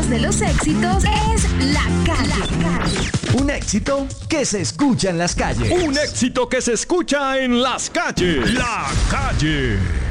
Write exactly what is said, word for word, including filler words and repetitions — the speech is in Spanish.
voz de los éxitos es La Calle. La Calle. Un éxito que se escucha en las calles. Un éxito que se escucha en las calles. La Calle.